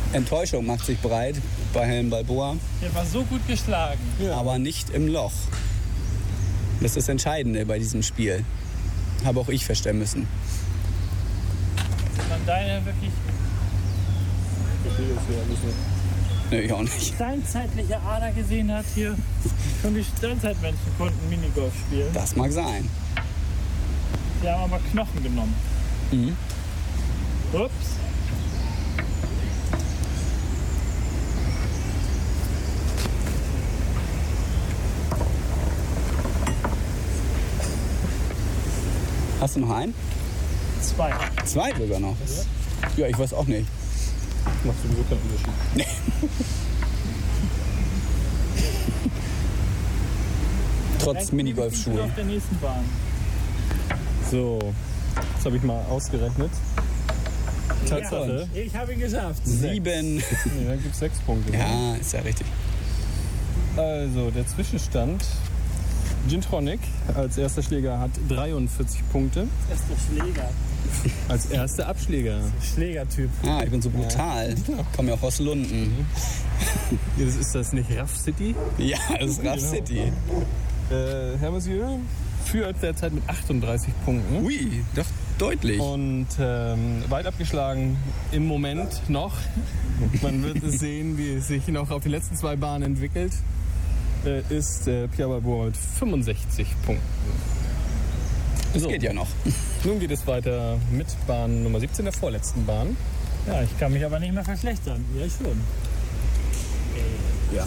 Enttäuschung macht sich breit bei Herrn Balboa. Der war so gut geschlagen. Ja. Aber nicht im Loch. Das ist das Entscheidende bei diesem Spiel. Habe auch ich feststellen müssen. Wenn man deine wirklich Nee, ich auch nicht. steinzeitliche Ader gesehen hat hier. Schon die Steinzeitmenschen konnten Minigolf spielen. Das mag sein. Die haben aber Knochen genommen. Mhm. Ups. Hast du noch einen? 2. 2 sogar noch. Ja, ich weiß auch nicht. Macht sowieso keinen Unterschied. Trotz Minigolfschuhe. Auf der nächsten Bahn. So, das habe ich mal ausgerechnet. Tatsache. Ich habe ihn geschafft. 7. Nee, dann gibt es 6 Punkte. Ja, ist ja richtig. Also, der Zwischenstand. Gintronic als erster Schläger hat 43 Punkte. Das ist der Schläger. Als erster Abschläger. Schlägertyp. Ah, ich bin so brutal. Komme ja auch aus Lunden. Das ist das nicht Raff City? Ja, das ist Raff City. Herr Monsieur führt derzeit mit 38 Punkten. Ui, doch deutlich. Und weit abgeschlagen im Moment noch. Man wird es sehen, wie es sich noch auf die letzten 2 Bahnen entwickelt. Ist Pierre Balboa mit 65 Punkten. Das geht ja noch. Nun geht es weiter mit Bahn Nummer 17, der vorletzten Bahn. Ja, ich kann mich aber nicht mehr verschlechtern. Ja, schon. Ja.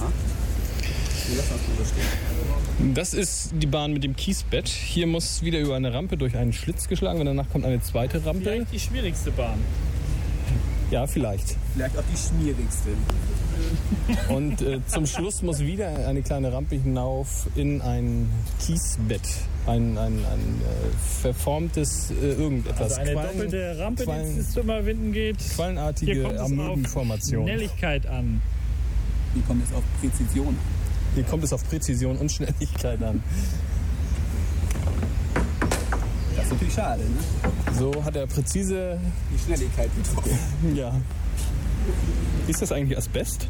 Das ist die Bahn mit dem Kiesbett. Hier muss wieder über eine Rampe durch einen Schlitz geschlagen werden. Danach kommt eine zweite Rampe. Vielleicht die schwierigste Bahn. Ja, vielleicht. Vielleicht auch die schmierigste. Und zum Schluss muss wieder eine kleine Rampe hinauf in ein Kiesbett. Ein verformtes irgendetwas. Also eine doppelte Rampe, die es zu überwinden geht. Quallenartige Amöbenformation. Schnelligkeit an. Wie kommt es auf Präzision? Hier kommt es auf Präzision und Schnelligkeit an. Das ist natürlich schade, ne? So hat er präzise... Die Schnelligkeit getroffen. Ja. Ist das eigentlich Asbest?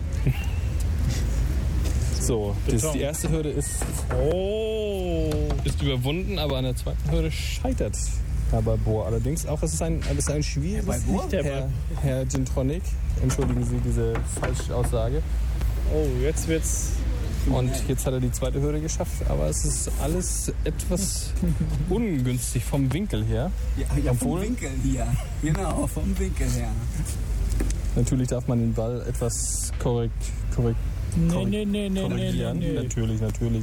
So, die erste Hürde ist überwunden, aber an der zweiten Hürde scheitert Herr Balboa. Allerdings auch, es ist ein schwieriges... Herr Gintronic, entschuldigen Sie diese Falschaussage. Oh, jetzt wird's... Und jetzt hat er die zweite Hürde geschafft, aber es ist alles etwas ungünstig vom Winkel her. Ja, vom Winkel hier. Genau, vom Winkel her. Natürlich darf man den Ball etwas korrigieren. Nee. Natürlich.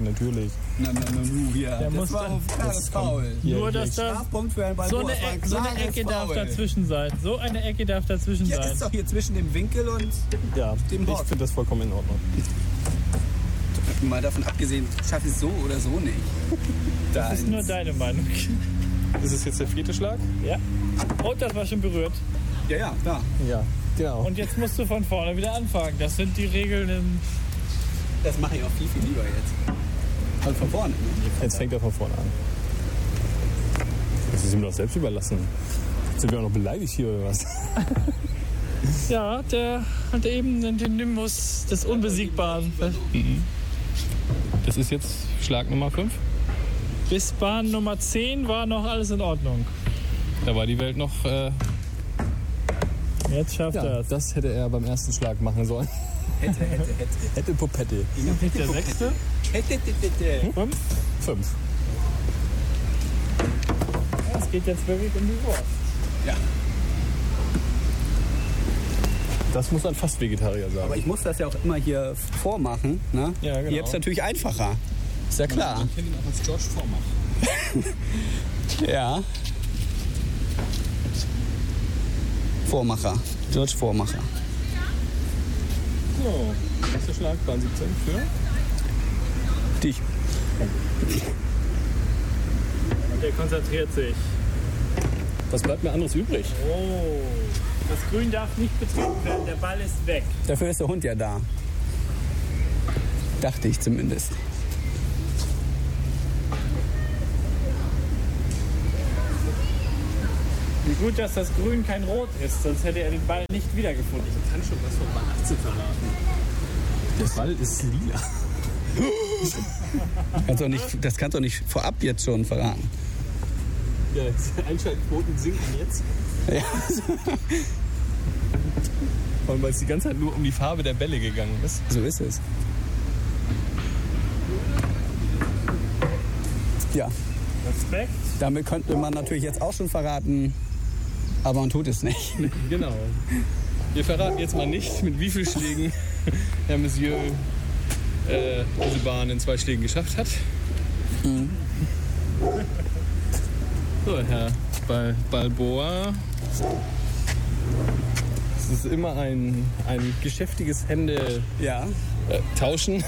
Ja. Der muss war klares Foul. Nur, dass da Strafpunkt für Herrn Balboa. so eine Ecke darf dazwischen sein. So eine Ecke darf dazwischen Ja, sein. ist doch hier zwischen dem Winkel und Ja, dem ich Hock. finde das vollkommen in Ordnung. Mal davon abgesehen, schaffe ich es so oder so nicht. Das ist nur deine Meinung. Ist es jetzt der 4. Schlag? Ja. Und das war schon berührt. Ja, da. Ja, genau. Und jetzt musst du von vorne wieder anfangen. Das sind die Regeln im... Das mache ich auch viel lieber jetzt. Halt von vorne. Jetzt fängt er von vorne an. Das ist ihm doch selbst überlassen. Sind wir auch noch beleidigt hier oder was? Ja, der hatte eben den Nimbus des Unbesiegbaren. Das ist jetzt Schlag Nummer 5. Bis Bahn Nummer 10 war noch alles in Ordnung. Da war die Welt noch... Jetzt schafft er ja, es. das hätte er beim ersten Schlag machen sollen. Hätte. Hätte Popette. Der 6. Hätte. 5. 5. Es geht jetzt wirklich um die Wurst. Ja. Das muss ein fast Vegetarier sein. Aber ich muss das ja auch immer hier vormachen. Ne? Ja, genau. Jetzt natürlich einfacher. Ist ja klar. Man kennt ihn auch als George Vormacher. Ja. Vormacher. George Vormacher. So, nächster Schlag, Bahn 17 für Dich. Und der konzentriert sich. Was bleibt mir anderes übrig? Oh. Das Grün darf nicht betreten werden. Der Ball ist weg. Dafür ist der Hund ja da. Dachte ich zumindest. Wie gut, dass das Grün kein Rot ist, sonst hätte er den Ball nicht wiedergefunden. Ich kann schon was von Bahn 18 verraten. Der Ball ist lila. Das kannst du nicht vorab jetzt schon verraten. Ja, Einschaltquoten sinken jetzt. Ja. Und weil es die ganze Zeit nur um die Farbe der Bälle gegangen ist. So ist es. Ja, Respekt. damit könnte man natürlich jetzt auch schon verraten, aber man tut es nicht. Genau. Wir verraten jetzt mal nicht, mit wie vielen Schlägen Herr Monsieur diese Bahn in 2 Schlägen geschafft hat. Mhm. So, Herr Balboa. Es ist immer ein geschäftiges Hände Ja. tauschen.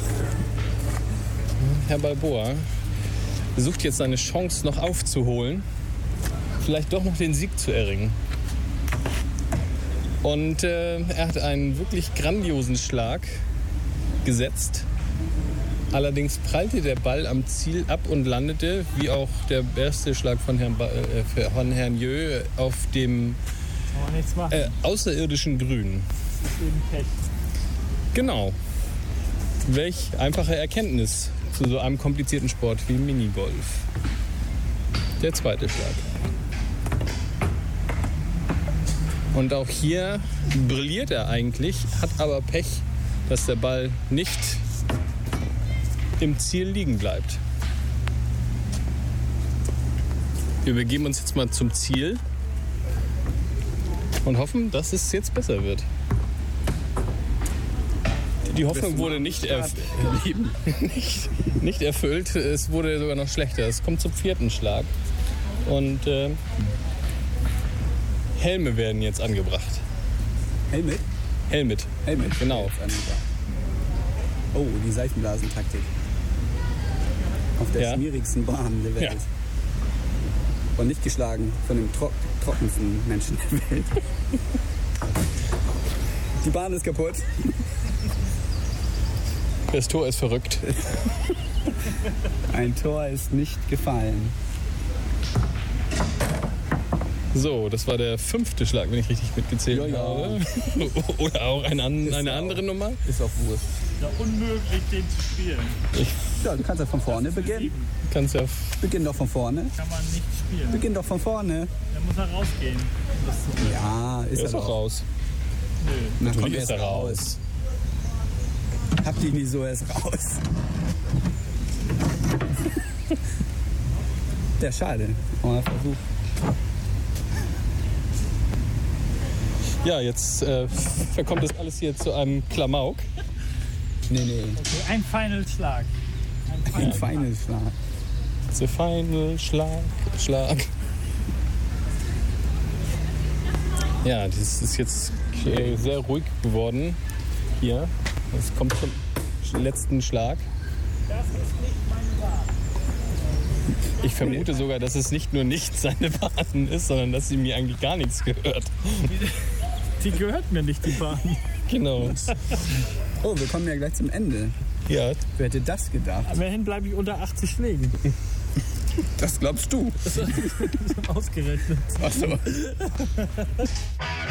Herr Balboa versucht jetzt seine Chance noch aufzuholen, vielleicht doch noch den Sieg zu erringen. Und er hat einen wirklich grandiosen Schlag gesetzt. Allerdings prallte der Ball am Ziel ab und landete, wie auch der erste Schlag von Herrn Jö, auf dem Kann man nichts machen. außerirdischen Grün. Das ist eben Pech. Genau. Welch einfache Erkenntnis zu so einem komplizierten Sport wie Minigolf. Der zweite Schlag. Und auch hier brilliert er eigentlich, hat aber Pech, dass der Ball nicht im Ziel liegen bleibt. Wir begeben uns jetzt mal zum Ziel und hoffen, dass es jetzt besser wird. Die Hoffnung wurde nicht erfüllt, es wurde sogar noch schlechter. Es kommt zum 4. Schlag und Helme werden jetzt angebracht. Helmet? Helmet, Helmet. genau. Oh, die Seifenblasentaktik. Auf der Ja. schwierigsten Bahn der Welt. Ja. Und nicht geschlagen von dem trockensten Menschen der Welt. Die Bahn ist kaputt. Das Tor ist verrückt. Ein Tor ist nicht gefallen. So, das war der 5. Schlag, wenn ich richtig mitgezählt Ja, ja. habe. Oder auch eine andere Nummer. Ist auch Wurst. Ja, unmöglich, den zu spielen. Ja, du kannst ja von vorne beginnen. Kannst ja. Beginn doch von vorne. Kann man nicht spielen. Beginn doch von vorne. Dann muss er rausgehen. Um das zu können. Ja, ist Er er ist auch doch. raus. Nö. Na, komm Natürlich ist erst er raus. raus. Hab dich nicht so erst raus. Der schade. Mal Versuch. Ja, jetzt verkommt das alles hier zu einem Klamauk. Nee. Okay, ein Final-Schlag. Ein feines Schlag. The final Schlag. Ja, das ist jetzt sehr ruhig geworden hier. Es kommt zum letzten Schlag. Das ist nicht meine Bahn. Ich vermute sogar, dass es nicht nur nicht seine Bahn ist, sondern dass sie mir eigentlich gar nichts gehört. Die gehört mir nicht, die Bahn. Genau. Oh, wir kommen ja gleich zum Ende. Ja, Wer hätte das gedacht? Immerhin bleibe ich unter 80 Schlägen. Das glaubst du. Ausgerechnet. Ach so.